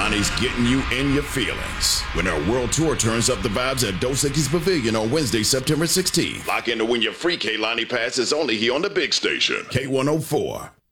Lonnie's getting you in your feelings when her world tour turns up the vibes at Dos Equis Pavilion on Wednesday, September 16th. Lock in to win your free Kehlani passes only here on the big station, K104.